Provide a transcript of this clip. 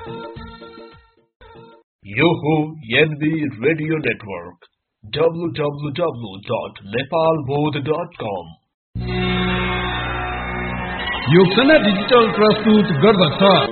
यो हो NB radio network www.nepalbodh.com। यो सना डिजिटल प्रस्तुत गर्दछ